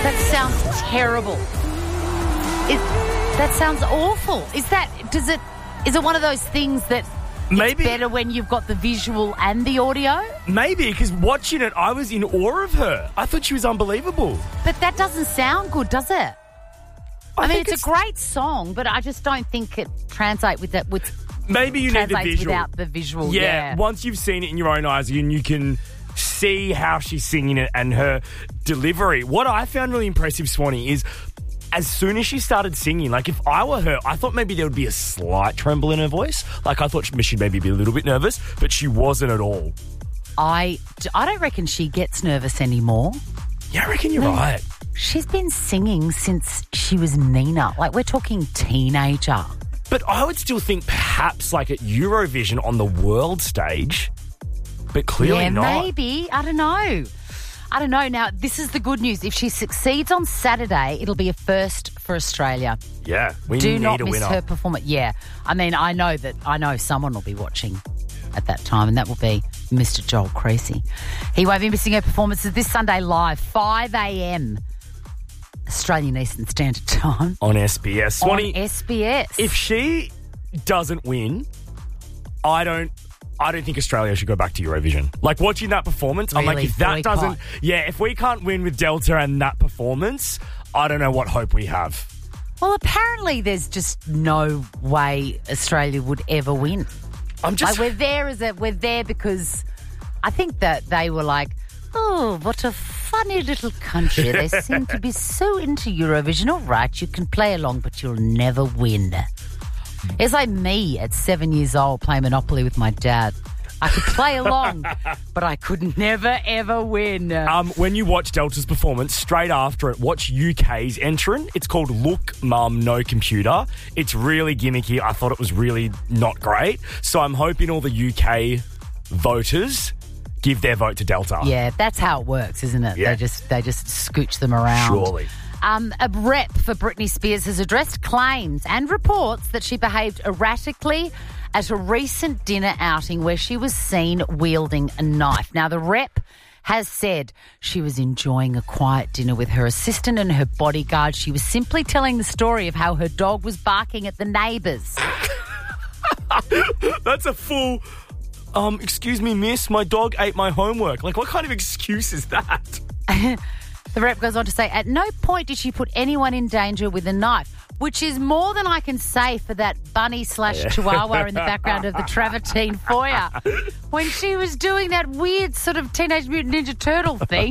That sounds terrible. That sounds awful. Is it one of those things that Maybe it's better when you've got the visual and the audio? Maybe, because watching it, I was in awe of her. I thought she was unbelievable. But that doesn't sound good, does it? I mean, think it's a great song, but I just don't think it translates with that. Maybe you need the visual. Without the visual, yeah. Once you've seen it in your own eyes, and you can see how she's singing it and her delivery. What I found really impressive, Swanee, is as soon as she started singing, like if I were her, I thought maybe there would be a slight tremble in her voice. Like I thought she'd maybe be a little bit nervous, but she wasn't at all. I don't reckon she gets nervous anymore. Yeah, I reckon you're right. She's been singing since she was Nina. Like, we're talking teenager. But I would still think perhaps like at Eurovision on the world stage, but clearly not. Yeah, maybe. I don't know. Now, this is the good news. If she succeeds on Saturday, it'll be a first for Australia. Yeah, we Do need not a miss winner. her performance. Yeah. I mean, I know someone will be watching at that time, and that will be Mr. Joel Creasy. He won't be missing her performances this Sunday live, 5 a.m. Australian Eastern Standard Time. On SBS. Swanee, on SBS. If she doesn't win, I don't think Australia should go back to Eurovision. Like, watching that performance, I'm like, Really? if that Boycott. doesn't... Yeah, if we can't win with Delta and that performance, I don't know what hope we have. Well, apparently there's just no way Australia would ever win. Like, we're there because I think that they were like, oh, what a funny little country. They seem to be so into Eurovision. All right, you can play along, but you'll never win. It's like me at 7 years old playing Monopoly with my dad. I could play along, but I could never, ever win. When you watch Delta's performance, straight after it, watch UK's entrant. It's called Look, Mum, No Computer. It's really gimmicky. I thought it was really not great. So I'm hoping all the UK voters give their vote to Delta. Yeah, that's how it works, isn't it? Yeah. They just scooch them around. Surely. A rep for Britney Spears has addressed claims and reports that she behaved erratically at a recent dinner outing where she was seen wielding a knife. Now, the rep has said she was enjoying a quiet dinner with her assistant and her bodyguard. She was simply telling the story of how her dog was barking at the neighbours. That's a full... excuse me, miss, my dog ate my homework. Like, what kind of excuse is that? The rep goes on to say, at no point did she put anyone in danger with a knife, which is more than I can say for that bunny/chihuahua in the background of the Travertine foyer when she was doing that weird sort of Teenage Mutant Ninja Turtle thing.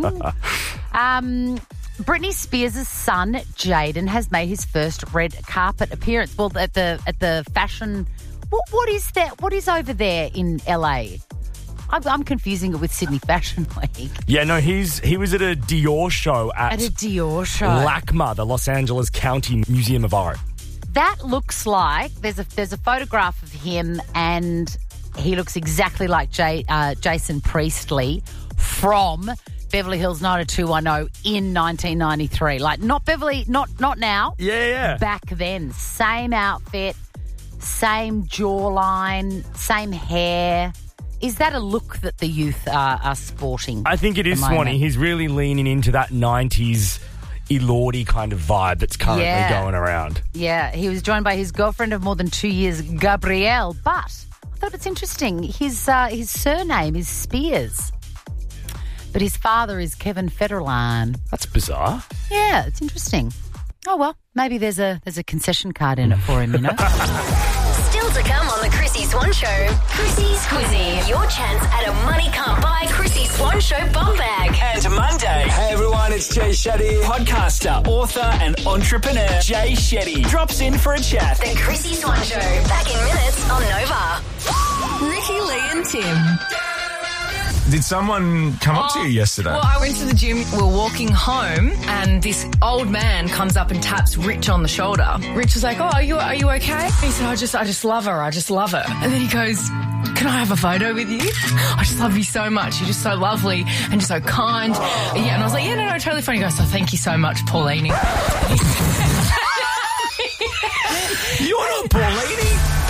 Britney Spears' son, Jaden, has made his first red carpet appearance. Well, at the fashion... What is that? What is over there in LA? I'm confusing it with Sydney Fashion Week. Yeah, no, he was at a Dior show at a Dior show. LACMA, the Los Angeles County Museum of Art. That looks like there's a photograph of him, and he looks exactly like Jason Priestley from Beverly Hills 90210 in 1993. Like not now. Yeah. Back then, same outfit, same jawline, same hair. Is that a look that the youth are sporting? I think it is, Swanee. He's really leaning into that 90s Elordi kind of vibe that's currently going around. Yeah, he was joined by his girlfriend of more than 2 years, Gabrielle. But I thought it's interesting. His surname is Spears, but his father is Kevin Federline. That's bizarre. Yeah, it's interesting. Oh, well, maybe there's a concession card in it for him, you know? Still to come on the Chrissy Swan Show. Chrissy's Quizzy. Your chance at a money can't buy Chrissy Swan Show bum bag. And Monday. Hey everyone, it's Jay Shetty. Podcaster, author and entrepreneur Jay Shetty drops in for a chat. The Chrissy Swan Show. Back in minutes on Nova. Ricky, Lee and Tim. Did someone come up to you yesterday? Well, I went to the gym. We were walking home, and this old man comes up and taps Rich on the shoulder. Rich was like, "Oh, are you okay?" He said, "I just love her. I just love her." And then he goes, "Can I have a photo with you? I just love you so much. You're just so lovely and just so kind." Yeah, and I was like, "Yeah, no, totally fine." He goes, "So thank you so much, Paulini." You're not Paulini.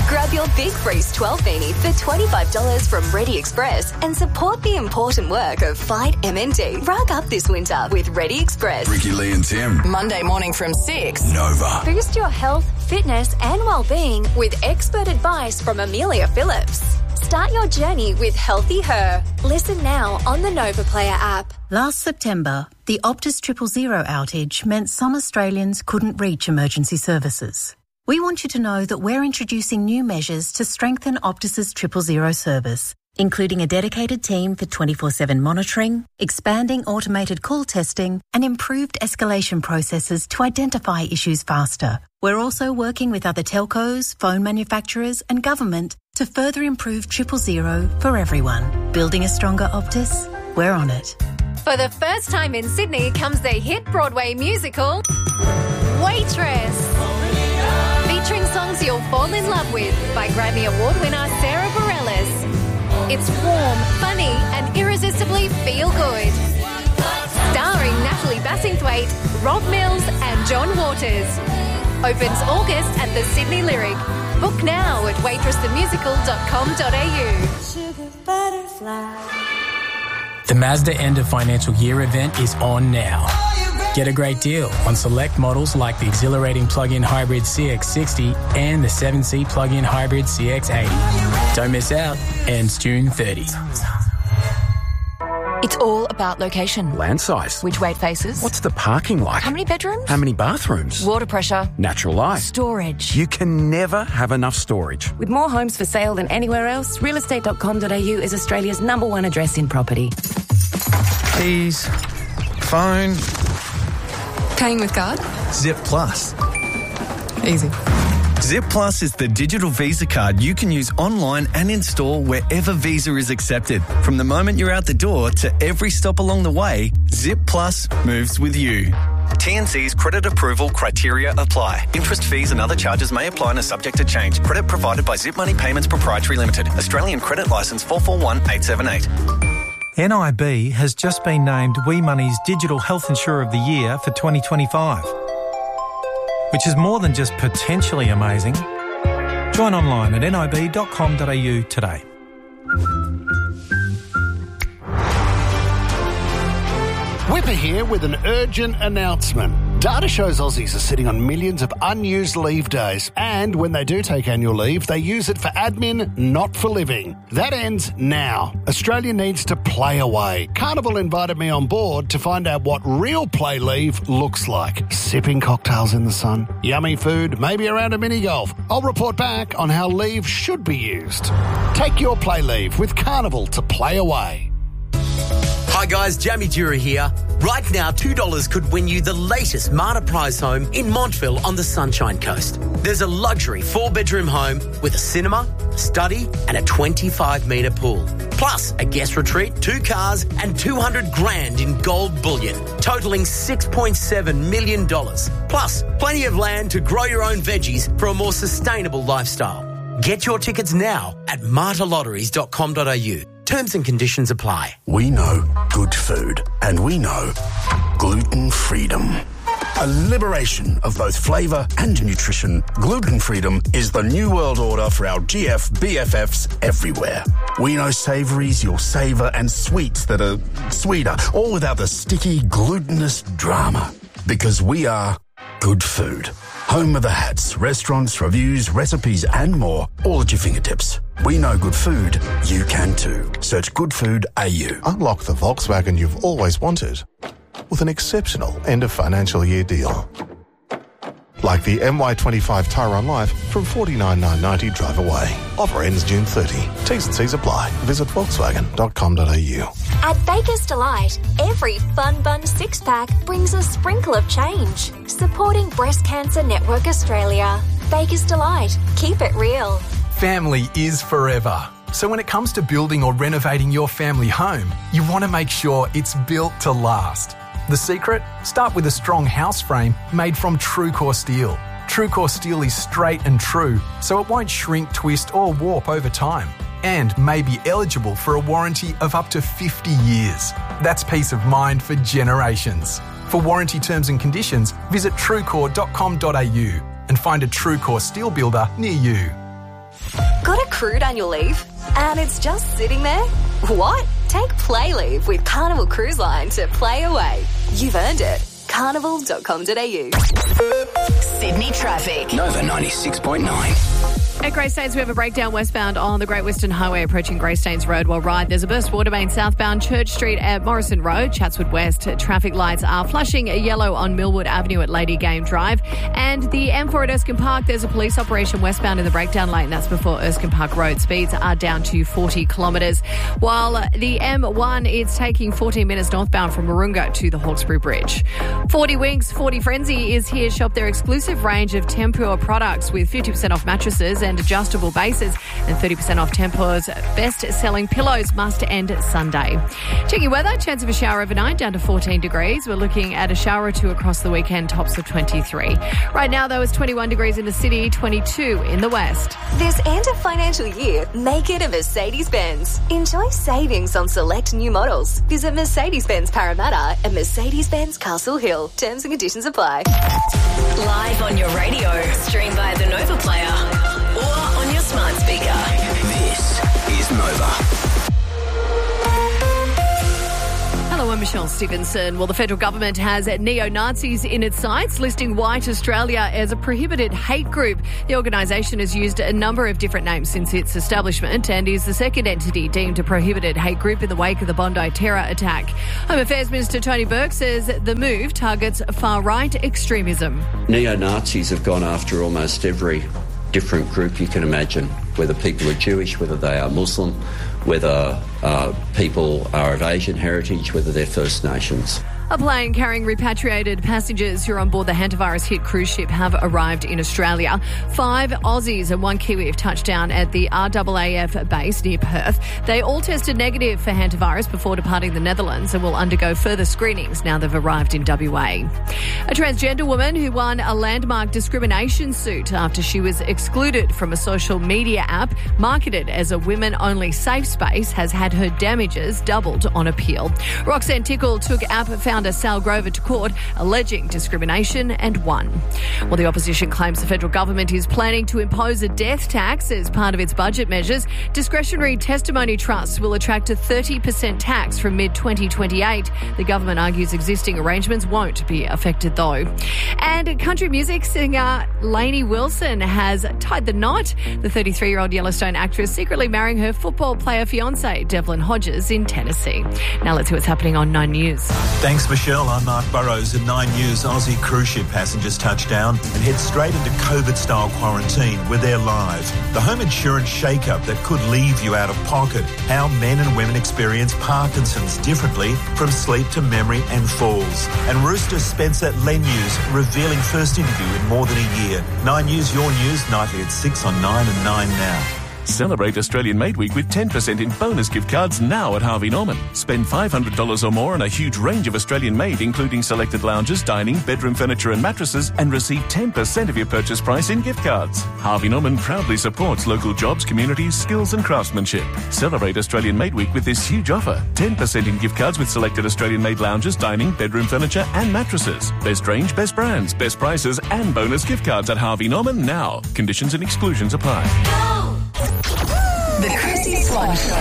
Grab your Big Freeze 12 beanie for $25 from Ready Express and support the important work of Fight MND. Rug up this winter with Ready Express. Ricky, Lee and Tim. Monday morning from 6. Nova. Boost your health, fitness and well-being with expert advice from Amelia Phillips. Start your journey with Healthy Her. Listen now on the Nova Player app. Last September, the Optus 000 outage meant some Australians couldn't reach emergency services. We want you to know that we're introducing new measures to strengthen Optus's 000 service, including a dedicated team for 24/7 monitoring, expanding automated call testing, and improved escalation processes to identify issues faster. We're also working with other telcos, phone manufacturers, and government to further improve 000 for everyone. Building a stronger Optus? We're on it. For the first time in Sydney comes the hit Broadway musical, Waitress. Featuring songs you'll fall in love with by Grammy Award winner Sarah Bareilles. It's warm, funny and irresistibly feel-good. Starring Natalie Bassingthwaite, Rob Mills and John Waters. Opens August at the Sydney Lyric. Book now at waitressthemusical.com.au. The Mazda End of Financial Year event is on now. Get a great deal on select models like the exhilarating plug-in hybrid CX-60 and the 7-seat plug-in hybrid CX-80. Don't miss out. Ends June 30. It's all about location. Land size. Which way it faces. What's the parking like? How many bedrooms? How many bathrooms? Water pressure. Natural light. Storage. You can never have enough storage. With more homes for sale than anywhere else, realestate.com.au is Australia's #1 address in property. Keys, phone, Paying with card? Zip Plus. Easy. Zip Plus is the digital Visa card you can use online and install wherever Visa is accepted. From the moment you're out the door to every stop along the way, Zip Plus moves with you. TNC's credit approval criteria apply. Interest, fees and other charges may apply and are subject to change. Credit provided by Zip Money Payments Proprietary Limited. Australian Credit Licence 441878. NIB has just been named We Money's Digital Health Insurer of the Year for 2025, which is more than just potentially amazing. Join online at nib.com.au today. Whipper here with an urgent announcement. Data shows Aussies are sitting on millions of unused leave days, and when they do take annual leave, they use it for admin, not for living. That ends now. Australia needs to play away. Carnival invited me on board to find out what real play leave looks like. Sipping cocktails in the sun, yummy food, maybe around a mini-golf. I'll report back on how leave should be used. Take your play leave with Carnival to play away. Hi guys, Jamie Dura here. Right now, $2 could win you the latest Marta Prize home in Montville on the Sunshine Coast. There's a luxury 4-bedroom home with a cinema, study and a 25-metre pool. Plus a guest retreat, 2 cars and $200,000 in gold bullion, totalling $6.7 million. Plus plenty of land to grow your own veggies for a more sustainable lifestyle. Get your tickets now at martalotteries.com.au. Terms and conditions apply. We know good food and we know gluten freedom. A liberation of both flavour and nutrition, gluten freedom is the new world order for our GF BFFs everywhere. We know savouries you'll savour and sweets that are sweeter, all without the sticky, glutinous drama. Because we are good food. Home of the hats, restaurants, reviews, recipes and more, all at your fingertips. We know good food, you can too. Search Good Food AU. Unlock the Volkswagen you've always wanted with an exceptional end of financial year deal. Like the MY25 Tyrone Life from $49,990 drive away. Offer ends June 30. T's and C's apply. Visit volkswagen.com.au. At Baker's Delight, every Fun Bun 6-pack brings a sprinkle of change. Supporting Breast Cancer Network Australia. Baker's Delight. Keep it real. Family is forever. So when it comes to building or renovating your family home, you want to make sure it's built to last. The secret? Start with a strong house frame made from TrueCore steel. TrueCore steel is straight and true, so it won't shrink, twist or warp over time, and may be eligible for a warranty of up to 50 years. That's peace of mind for generations. For warranty terms and conditions, visit truecore.com.au and find a TrueCore steel builder near you. Got accrued annual leave? And it's just sitting there? What? Take Play Leave with Carnival Cruise Line to play away. You've earned it. Carnival.com.au. Sydney traffic. Nova 96.9. At Greystanes, we have a breakdown westbound on the Great Western Highway approaching Greystanes Road while Ride. There's a burst water main southbound Church Street at Morrison Road, Chatswood West. Traffic lights are flashing yellow on Millwood Avenue at Lady Game Drive. And the M4 at Erskine Park, there's a police operation westbound in the breakdown lane. That's before Erskine Park Road. Speeds are down to 40 kilometres. While the M1, it's taking 14 minutes northbound from Warunga to the Hawkesbury Bridge. 40 Winks, 40 Frenzy is here. Shop their exclusive range of Tempur products with 50% off mattresses and adjustable bases and 30% off Tempur's best-selling pillows. Must end Sunday. Checking weather, chance of a shower overnight down to 14 degrees. We're looking at a shower or two across the weekend, tops of 23. Right now, though, it's 21 degrees in the city, 22 in the west. This end of financial year, make it a Mercedes-Benz. Enjoy savings on select new models. Visit Mercedes-Benz Parramatta and Mercedes-Benz Castle Hill. Terms and conditions apply. Live on your radio, stream via the Nova Player or on your smart speaker. This is Nova. Hello, I'm Michelle Stevenson. Well, the federal government has neo-Nazis in its sights, listing White Australia as a prohibited hate group. The organisation has used a number of different names since its establishment and is the second entity deemed a prohibited hate group in the wake of the Bondi terror attack. Home Affairs Minister Tony Burke says the move targets far-right extremism. Neo-Nazis have gone after almost every different group you can imagine, whether people are Jewish, whether they are Muslim, whether people are of Asian heritage, whether they're First Nations. A plane carrying repatriated passengers who are on board the hantavirus-hit cruise ship have arrived in Australia. 5 Aussies and 1 Kiwi have touched down at the RAAF base near Perth. They all tested negative for hantavirus before departing the Netherlands and will undergo further screenings now they've arrived in WA. A transgender woman who won a landmark discrimination suit after she was excluded from a social media app marketed as a women-only safe space has had her damages doubled on appeal. Roxanne Tickle took app founder Sal Grover to court, alleging discrimination and won. Well, the opposition claims the federal government is planning to impose a death tax as part of its budget measures. Discretionary testimony trusts will attract a 30% tax from mid-2028. The government argues existing arrangements won't be affected, though. And country music singer Lainey Wilson has tied the knot. The 33-year-old Yellowstone actress secretly marrying her football player fiancé, Devlin Hodges, in Tennessee. Now let's see what's happening on 9 News. Thanks, Michelle. I'm Mark Burrows. At 9 News, Aussie cruise ship passengers touch down and head straight into COVID-style quarantine. We're there live. The home insurance shake-up that could leave you out of pocket. How men and women experience Parkinson's differently from sleep to memory and falls. And Rooster Spencer Lenews revealing first interview in more than a year. 9 News, your news, nightly at 6 on 9 and 9 now. Celebrate Australian Made Week with 10% in bonus gift cards now at Harvey Norman. Spend $500 or more on a huge range of Australian made, including selected lounges, dining, bedroom furniture and mattresses, and receive 10% of your purchase price in gift cards. Harvey Norman proudly supports local jobs, communities, skills and craftsmanship. Celebrate Australian Made Week with this huge offer. 10% in gift cards with selected Australian made lounges, dining, bedroom furniture and mattresses. Best range, best brands, best prices and bonus gift cards at Harvey Norman now. Conditions and exclusions apply. The Chrissy Swan Show.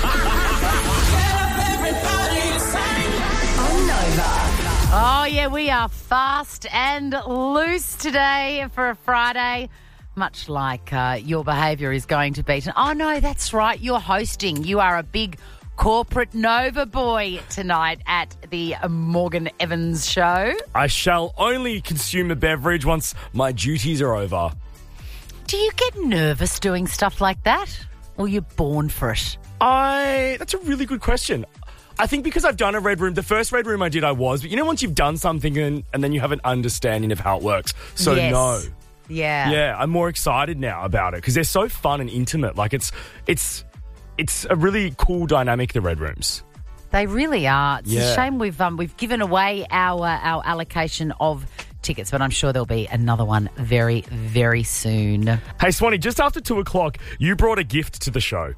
On Nova. Oh, yeah, we are fast and loose today for a Friday, much like your behaviour is going to be. Oh, no, that's right. You're hosting. You are a big corporate Nova boy tonight at the Morgan Evans show. I shall only consume a beverage once my duties are over. Do you get nervous doing stuff like that? Or you're born for it? That's a really good question. I think because I've done a Red Room, the first Red Room I did, I was. But you know, once you've done something and then you have an understanding of how it works. So yes. No. Yeah. Yeah, I'm more excited now about it because they're so fun and intimate. Like it's a really cool dynamic, the Red Rooms. They really are. It's a shame we've given away our allocation of tickets, but I'm sure there'll be another one very, very soon. Hey, Swanee, just after 2 o'clock, you brought a gift to the show.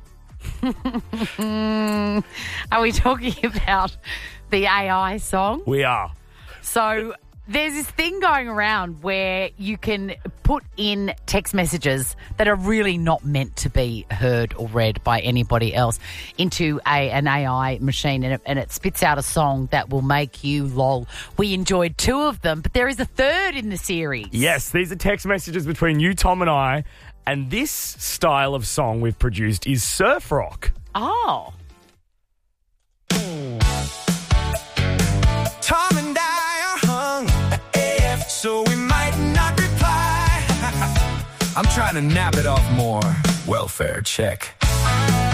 Are we talking about the AI song? We are. So There's this thing going around where you can put in text messages that are really not meant to be heard or read by anybody else into an AI machine, and it spits out a song that will make you lol. We enjoyed 2 of them, but there is a third in the series. Yes, these are text messages between you, Tom, and I, and this style of song we've produced is surf rock. Oh. Tom and I are hung AF, so we might not reply. I'm trying to nap it off more. Welfare check.